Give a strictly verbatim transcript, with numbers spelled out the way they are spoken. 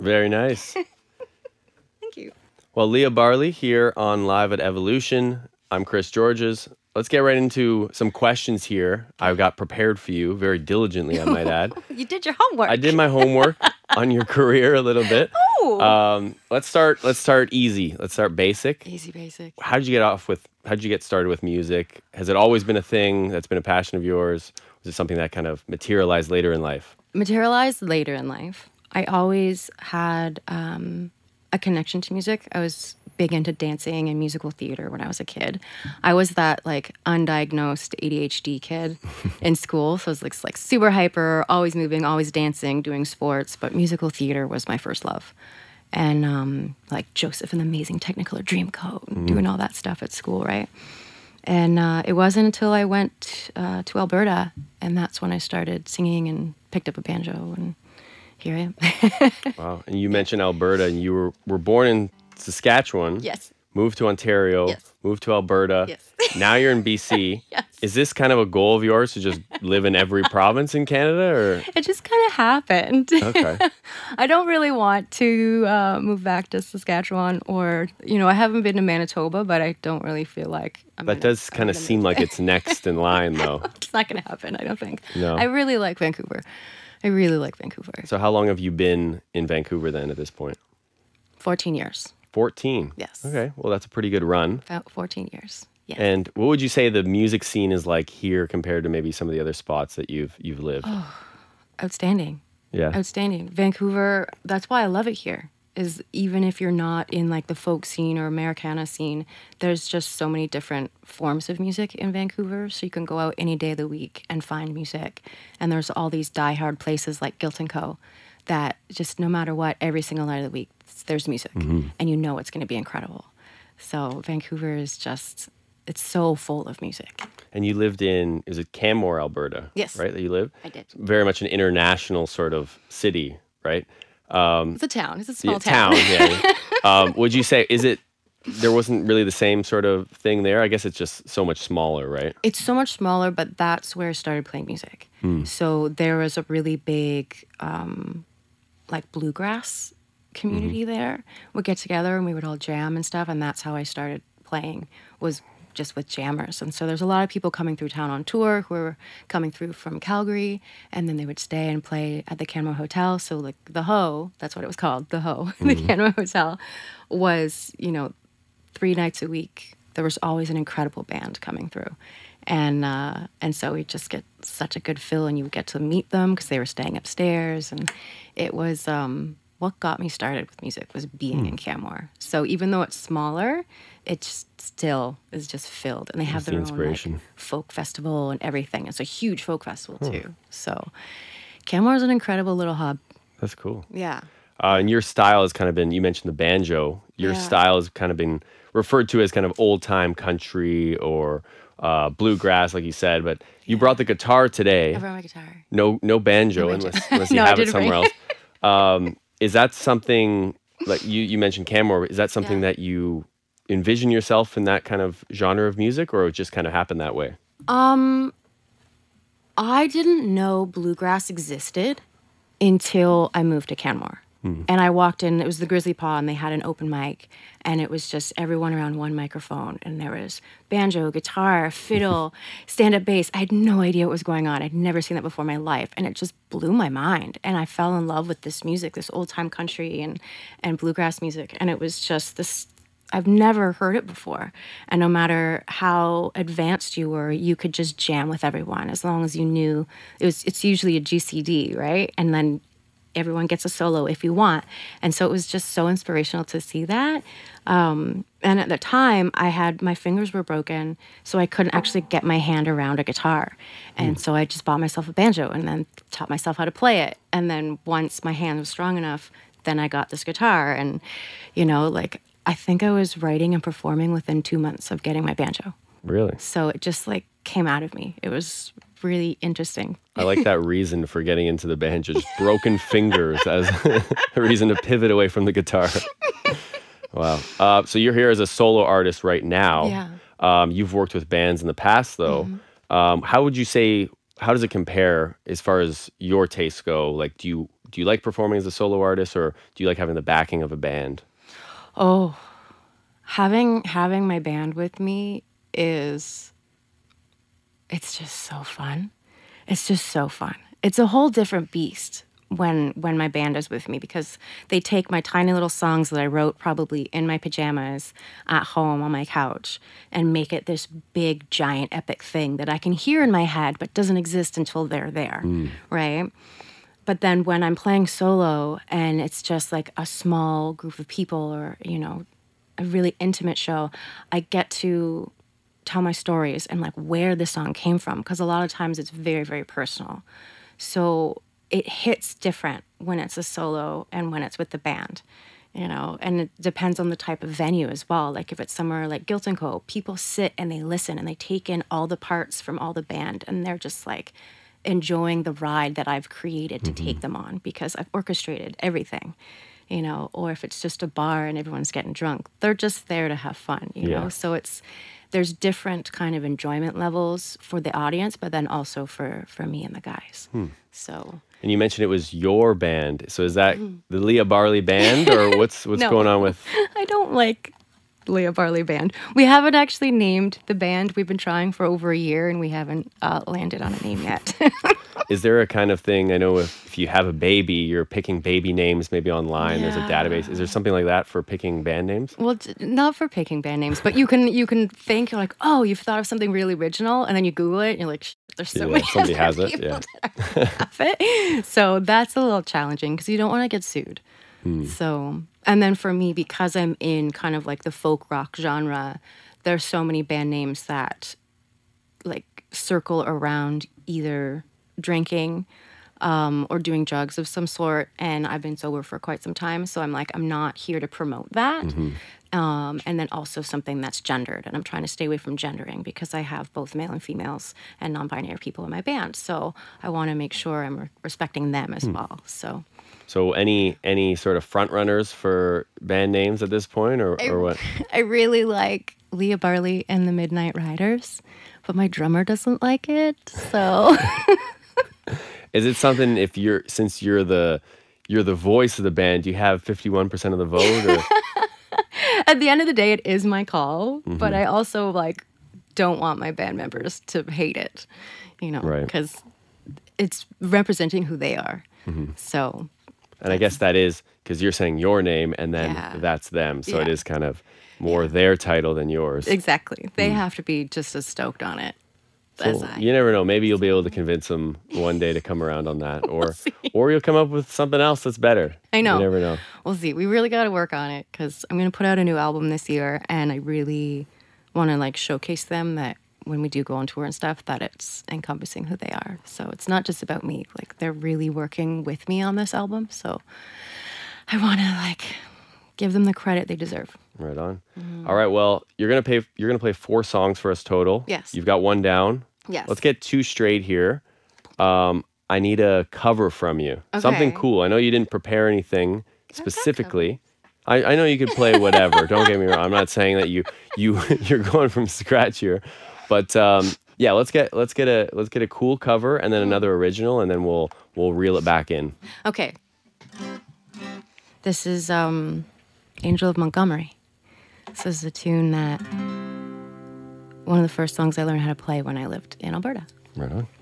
Very nice. Thank you. Well, Leah Barley here on Live at Evolution. I'm Chris Georges. Let's get right into some questions here. I've got prepared for you very diligently, I might add. You did your homework. I did my homework on your career a little bit. Oh. Um, let's start. Let's start easy. Let's start basic. Easy basic. How did you get off with? How did you get started with music? Has it always been a thing that's been a passion of yours? Was it something that kind of materialized later in life? Materialized later in life. I always had um, a connection to music. I was big into dancing and musical theater when I was a kid. I was that like undiagnosed A D H D kid in school. So I was like, like super hyper, always moving, always dancing, doing sports. But musical theater was my first love. And um, like Joseph and the Amazing Technicolor Dreamcoat and mm. doing all that stuff at school, right? And uh, it wasn't until I went uh, to Alberta, and that's when I started singing and picked up a banjo, and here I am. Wow. And you mentioned Alberta, and you were, were born in Saskatchewan. Yes. Moved to Ontario. Yes. Moved to Alberta. Yes. Now you're in B C. Yes. Is this kind of a goal of yours to just live in every province in Canada, or? It just kind of happened. Okay. I don't really want to uh, move back to Saskatchewan, or, you know, I haven't been to Manitoba, but I don't really feel like I'm That gonna, does kind of seem like it's next in line, though. It's not going to happen, I don't think. No. I really like Vancouver. I really like Vancouver. So how long have you been in Vancouver then at this point? fourteen years. fourteen? Yes. Okay. Well, that's a pretty good run. About fourteen years. Yes. And what would you say the music scene is like here compared to maybe some of the other spots that you've you've lived? Oh, outstanding. Yeah. Outstanding. Vancouver, that's why I love it here, is even if you're not in like the folk scene or Americana scene, there's just so many different forms of music in Vancouver. So you can go out any day of the week and find music. And there's all these diehard places like Guilt and Co. that just no matter what, every single night of the week, there's music. Mm-hmm. And you know it's going to be incredible. So Vancouver is just, it's so full of music. And you lived in, is it Canmore, Alberta? Yes. Right, that you live? I did. Very much an international sort of city, right? Um, it's a town. It's a small yeah, town. Town, yeah. um, would you say, is it, there wasn't really the same sort of thing there? I guess it's just so much smaller, right? It's so much smaller, but that's where I started playing music. Hmm. So there was a really big, um, like, bluegrass community mm-hmm. there. We'd get together and we would all jam and stuff, and that's how I started playing, was just with jammers. And so there's a lot of people coming through town on tour who were coming through from Calgary, and then they would stay and play at the Canmore Hotel. So like the Ho, that's what it was called, the Ho, mm-hmm. the Canmore Hotel, was, you know, three nights a week. There was always an incredible band coming through. And uh, and so we just get such a good feel, and you would get to meet them because they were staying upstairs. And it was, um, what got me started with music was being mm. in Canmore. So even though it's smaller, it still is just filled. And they have That's their the own like, folk festival and everything. It's a huge folk festival huh. too. So Canmore is an incredible little hub. That's cool. Yeah. Uh, and your style has kind of been, you mentioned the banjo. Your yeah. style has kind of been referred to as kind of old-time country or uh, bluegrass, like you said. But you yeah. brought the guitar today. I brought my guitar. No, no banjo, no unless, unless you no, have it somewhere else. Um, is that something, like you, you mentioned Canmore, is that something yeah. that you envision yourself in that kind of genre of music, or it just kind of happened that way? Um, I didn't know bluegrass existed until I moved to Canmore. Hmm. And I walked in, it was the Grizzly Paw, and they had an open mic, and it was just everyone around one microphone, and there was banjo, guitar, fiddle, stand-up bass. I had no idea what was going on. I'd never seen that before in my life, and it just blew my mind. And I fell in love with this music, this old-time country and, and bluegrass music, and it was just this, I've never heard it before. And no matter how advanced you were, you could just jam with everyone as long as you knew, it was. It's usually a G C D, right? And then everyone gets a solo if you want. And so it was just so inspirational to see that. Um, and at the time, I had, my fingers were broken, so I couldn't actually get my hand around a guitar. And mm. so I just bought myself a banjo and then taught myself how to play it. And then once my hand was strong enough, then I got this guitar. And, you know, like, I think I was writing and performing within two months of getting my banjo. Really? So it just, like, came out of me. It was really interesting. I like that reason for getting into the banjo, just broken fingers as a reason to pivot away from the guitar. Wow. Uh, so you're here as a solo artist right now. Yeah. Um, you've worked with bands in the past, though. Mm-hmm. Um, how would you say, how does it compare as far as your tastes go? Like, do you do you like performing as a solo artist, or do you like having the backing of a band? Oh, having having my band with me is it's just so fun. It's just so fun. It's a whole different beast when when my band is with me because they take my tiny little songs that I wrote probably in my pajamas at home on my couch and make it this big giant epic thing that I can hear in my head but doesn't exist until they're there, mm. right? But then when I'm playing solo and it's just like a small group of people or, you know, a really intimate show, I get to tell my stories and like where the song came from because a lot of times it's very, very personal. So it hits different when it's a solo and when it's with the band, you know, and it depends on the type of venue as well. Like if it's somewhere like Guilt and Co., people sit and they listen and they take in all the parts from all the band and they're just like enjoying the ride that I've created to mm-hmm. take them on because I've orchestrated everything, you know, or if it's just a bar and everyone's getting drunk, they're just there to have fun, you yeah. know? So it's, there's different kind of enjoyment levels for the audience, but then also for, for me and the guys. Hmm. So. And you mentioned it was your band. So is that mm. the Leah Barley Band or what's, what's no, going on with? I don't like Leah Barley Band. We haven't actually named the band. We've been trying for over a year and we haven't uh, landed on a name yet. Is there a kind of thing, I know if, if you have a baby, you're picking baby names maybe online, yeah. there's a database. Is there something like that for picking band names? Well, not for picking band names, but you can you can think, you're like, oh, you've thought of something really original, and then you Google it, and you're like, there's so yeah, many somebody has it, yeah. have it. So that's a little challenging because you don't want to get sued. Hmm. So, and then for me, because I'm in kind of like the folk rock genre, there's so many band names that like circle around either drinking um, or doing drugs of some sort. And I've been sober for quite some time. So I'm like, I'm not here to promote that. Mm-hmm. Um, and then also something that's gendered. And I'm trying to stay away from gendering because I have both male and females and non-binary people in my band. So I want to make sure I'm re- respecting them as hmm. well. So So any any sort of front runners for band names at this point or, I, or what? I really like Leah Barley and the Midnight Riders, but my drummer doesn't like it. So is it something if you're since you're the you're the voice of the band, you have fifty-one percent of the vote or at the end of the day, it is my call, mm-hmm. but I also like don't want my band members to hate it, you know, because right. it's representing who they are. Mm-hmm. So, and I guess that is because you're saying your name and then yeah. that's them. So yeah. it is kind of more yeah. their title than yours. Exactly. They mm. have to be just as stoked on it. So you never know. Maybe you'll be able to convince them one day to come around on that, or we'll or you'll come up with something else that's better. I know. You never know. We'll see. We really got to work on it because I'm going to put out a new album this year, and I really want to like showcase them that when we do go on tour and stuff, that it's encompassing who they are. So it's not just about me. Like they're really working with me on this album. So I want to like give them the credit they deserve. Right on. Mm. All right. Well, you're gonna pay. You're gonna play four songs for us total. Yes. You've got one down. Yes. Let's get two straight here. Um, I need a cover from you. Okay. Something cool. I know you didn't prepare anything specifically. I, I know you could play whatever. Don't get me wrong. I'm not saying that you you you're going from scratch here, but um, yeah. Let's get let's get a let's get a cool cover and then another original, and then we'll we'll reel it back in. Okay. This is um, Angel of Montgomery. This is a tune that one of the first songs I learned how to play when I lived in Alberta. Right on.